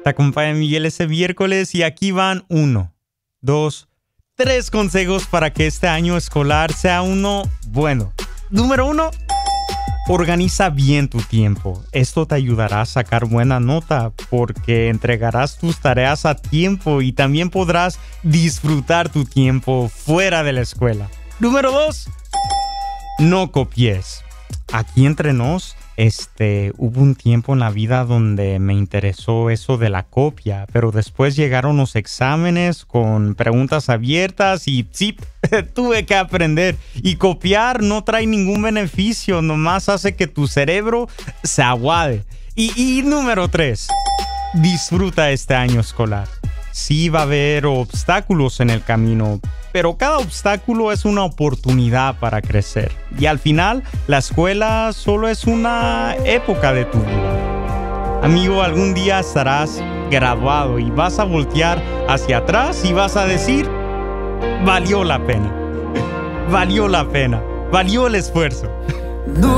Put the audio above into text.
Te acompaña Miguel ese miércoles y aquí van 1, 2, 3 consejos para que este año escolar sea uno bueno. Número 1, organiza bien tu tiempo. Esto te ayudará a sacar buena nota porque entregarás tus tareas a tiempo y también podrás disfrutar tu tiempo fuera de la escuela. Número 2, no copies. Aquí entre nos, hubo un tiempo en la vida donde me interesó eso de la copia, pero después llegaron los exámenes con preguntas abiertas y sí, tuve que aprender. Y copiar no trae ningún beneficio, nomás hace que tu cerebro se aguade. Y número 3, disfruta este año escolar. Sí va a haber obstáculos en el camino, pero cada obstáculo es una oportunidad para crecer. Y al final, la escuela solo es una época de tu vida. Amigo, algún día estarás graduado y vas a voltear hacia atrás y vas a decir, valió la pena. Valió la pena. Valió el esfuerzo.